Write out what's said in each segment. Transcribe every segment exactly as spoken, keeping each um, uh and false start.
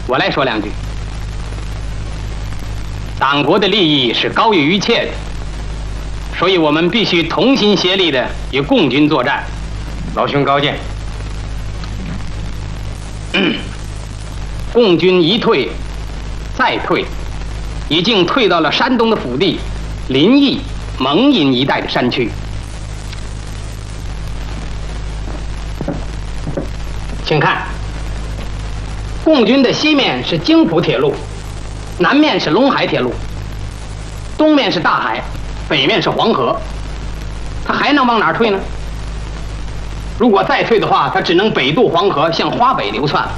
我来说两句。党国的利益是高于一切的，所以我们必须同心协力的与共军作战。 老兄高见。 嗯，共军一退再退，已经退到了山东的腹地临沂、蒙阴一带的山区。请看，共军的西面是京浦铁路，南面是陇海铁路，东面是大海，北面是黄河，他还能往哪儿退呢？如果再退的话，他只能北渡黄河，向华北流窜。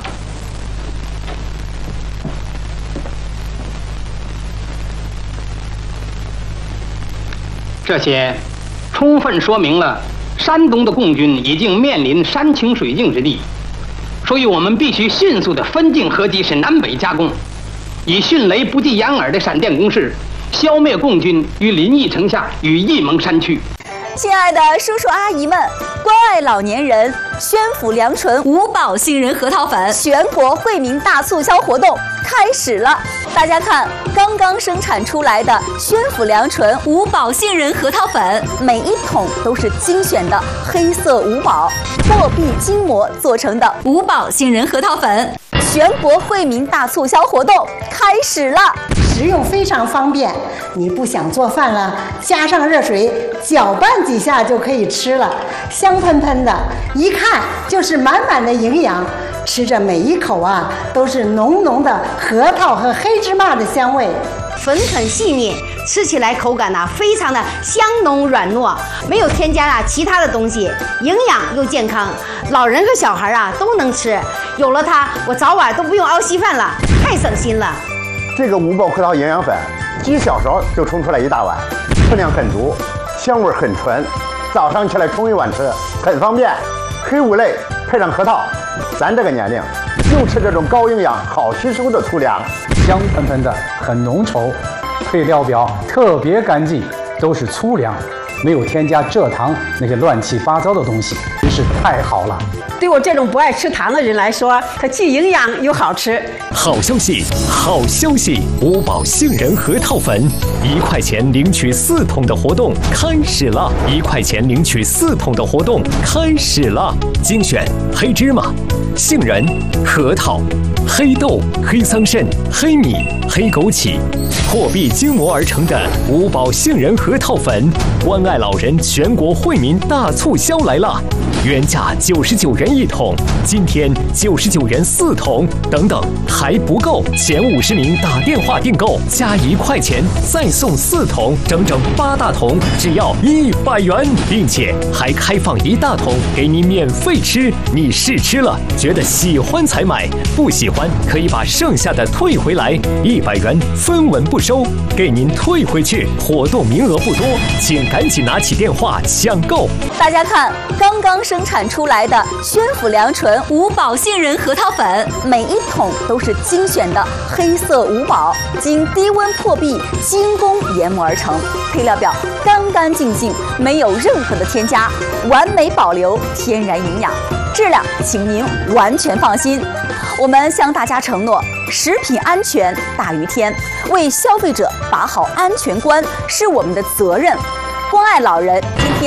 这些充分说明了山东的共军已经面临山穷水尽之地，所以我们必须迅速的分进合击，是南北夹攻，以迅雷不及掩耳的闪电攻势，消灭共军于临沂城下与沂蒙山区。 亲爱的叔叔阿姨们，关爱老年人，宣府良醇五宝杏仁核桃粉全国惠民大促销活动开始了！大家看，刚刚生产出来的宣府良醇五宝杏仁核桃粉，每一桶都是精选的黑色五宝货币筋膜做成的五宝杏仁核桃粉，全国惠民大促销活动开始了！ 食用非常方便，你不想做饭了，加上热水搅拌几下就可以吃了，香喷喷的，一看就是满满的营养。吃着每一口啊，都是浓浓的核桃和黑芝麻的香味， 粉很细腻，吃起来口感呢、啊、非常的香浓软糯，没有添加啊其他的东西，营养又健康，老人和小孩啊都能吃。有了它，我早晚都不用熬稀饭了，太省心了。 这个五宝核桃营养粉，几小勺就冲出来一大碗，分量很足，香味很纯，早上起来冲一碗吃，很方便。黑五类配上核桃，咱这个年龄就吃这种高营养、好吸收的粗粮， 香喷喷的，很浓稠，配料表特别干净，都是粗粮，没有添加蔗糖那些乱七八糟的东西，真是太好了。 对我这种不爱吃糖的人来说，它既营养又好吃。 好消息，好消息！五宝杏仁核桃粉，一块钱领取四桶的活动开始了！一块钱领取四桶的活动开始了！精选黑芝麻、杏仁、核桃、黑豆、黑桑葚、黑米、黑枸杞，货币精磨而成的五宝杏仁核桃粉，关爱老人全国惠民大促销来了！原价九十九元一桶，今天九十九元四桶，等等还不够，前五十名打电话订购加一块钱再送四桶，整整八大桶，只要一百元，并且还开放一大桶给你免费吃。你试吃了，觉得喜欢才买，不喜欢可以把剩下的退回来，一百元分文不收，给您退回去。活动名额不多，请赶紧拿起电话抢购。 大家看，刚刚生产出来的宣府良醇五宝杏仁核桃粉，每一桶都是精选的黑色五宝，经低温破壁精工研磨而成，配料表干干净净，没有任何的添加，完美保留天然营养，质量请您完全放心。我们向大家承诺，食品安全大于天，为消费者把好安全关是我们的责任。关爱老人，今天。